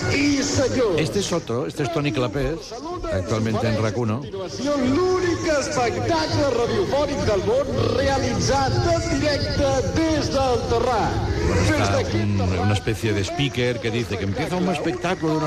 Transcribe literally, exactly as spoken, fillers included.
y señores. Este es otro, este es Toni Clapés, actualmente en RAC uno. L'únic espectacle radiofònic del món realitzat en directe des del terrat. Bueno, está un- una especie de speaker que dice que empieza un espectáculo de una